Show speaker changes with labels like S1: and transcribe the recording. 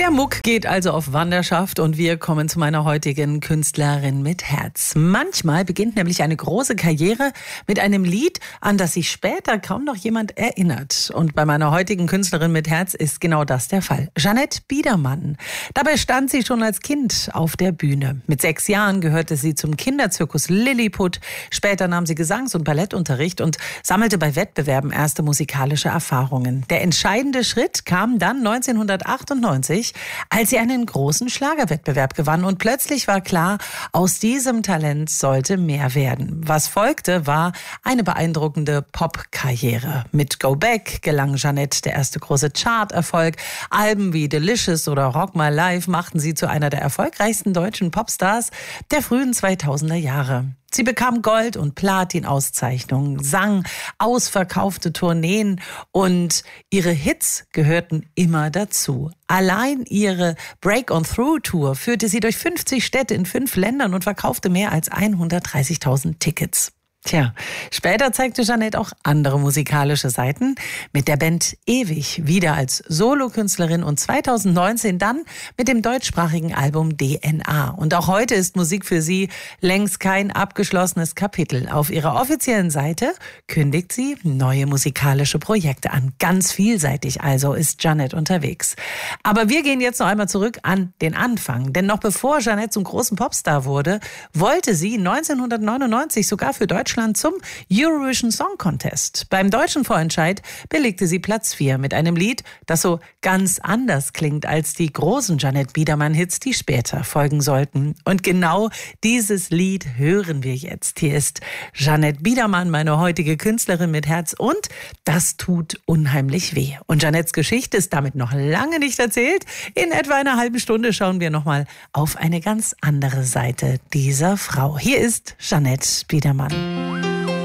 S1: Der Muck geht also auf Wanderschaft und wir kommen zu meiner heutigen Künstlerin mit Herz. Manchmal beginnt nämlich eine große Karriere mit einem Lied, an das sich später kaum noch jemand erinnert. Und bei meiner heutigen Künstlerin mit Herz ist genau das der Fall. Jeanette Biedermann. Dabei stand sie schon als Kind auf der Bühne. Mit 6 Jahren gehörte sie zum Kinderzirkus Lilliput. Später nahm sie Gesangs- und Ballettunterricht und sammelte bei Wettbewerben erste musikalische Erfahrungen. Der entscheidende Schritt kam dann 1998, als sie einen großen Schlagerwettbewerb gewann. Und plötzlich war klar, aus diesem Talent sollte mehr werden. Was folgte, war eine beeindruckende Pop-Karriere. Mit Go Back gelang Jeanette der erste große Chart-Erfolg. Alben wie Delicious oder Rock My Life machten sie zu einer der erfolgreichsten deutschen Popstars der frühen 2000er Jahre. Sie bekam Gold- und Platin-Auszeichnungen, sang ausverkaufte Tourneen und ihre Hits gehörten immer dazu. Allein ihre Break-on-Through-Tour führte sie durch 50 Städte in 5 Ländern und verkaufte mehr als 130.000 Tickets. Tja, später zeigte Jeanette auch andere musikalische Seiten mit der Band Ewig, wieder als Solokünstlerin und 2019 dann mit dem deutschsprachigen Album DNA. Und auch heute ist Musik für sie längst kein abgeschlossenes Kapitel. Auf ihrer offiziellen Seite kündigt sie neue musikalische Projekte an. Ganz vielseitig also ist Jeanette unterwegs. Aber wir gehen jetzt noch einmal zurück an den Anfang. Denn noch bevor Jeanette zum großen Popstar wurde, wollte sie 1999 sogar für Deutschland zum Eurovision Song Contest. Beim deutschen Vorentscheid belegte sie Platz 4 mit einem Lied, das so ganz anders klingt als die großen Jeanette Biedermann-Hits, die später folgen sollten. Und genau dieses Lied hören wir jetzt. Hier ist Jeanette Biedermann, meine heutige Künstlerin mit Herz, und das tut unheimlich weh. Und Jeanettes Geschichte ist damit noch lange nicht erzählt. In etwa einer halben Stunde schauen wir nochmal auf eine ganz andere Seite dieser Frau. Hier ist Jeanette Biedermann.